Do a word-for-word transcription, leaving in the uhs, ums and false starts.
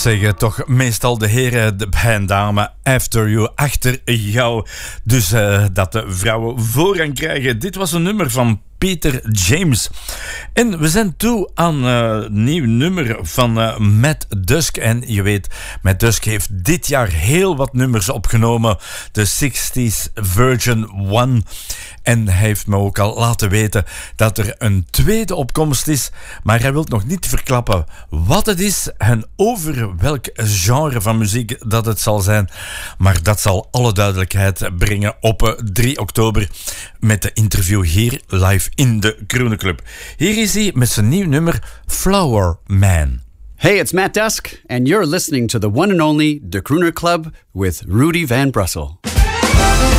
zeggen toch meestal de heren de, en dame after you, achter jou. Dus uh, dat de vrouwen voorrang krijgen. Dit was een nummer van Peter James. En we zijn toe aan een uh, nieuw nummer van uh, Matt Dusk. En je weet, Matt Dusk heeft dit jaar heel wat nummers opgenomen. De zestig's Virgin One. En hij heeft me ook al laten weten dat er een tweede opkomst is. Maar hij wil nog niet verklappen wat het is en over welk genre van muziek dat het zal zijn. Maar dat zal alle duidelijkheid brengen op drie oktober met de interview hier live in de Kroene Club. Hier is hij met zijn nieuw nummer Flower Man. Hey, it's Matt Dusk, and you're listening to the one and only De Crooner Club with Rudy Van Brussel.